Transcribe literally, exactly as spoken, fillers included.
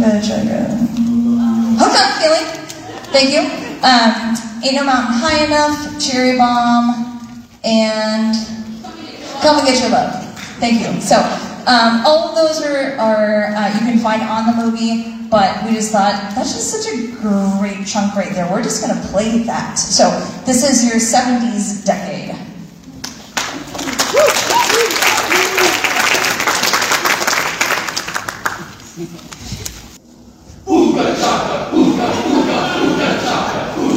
Hitchhiker. Hooked on Feeling. Thank you. Um, Ain't No Mountain High Enough, Cherry Bomb, and Come and Get Your Love. Thank you. So, um, all of those are, are uh, you can find on the movie, but we just thought, that's just such a great chunk right there. We're just going to play that. So, this is your seventies decade.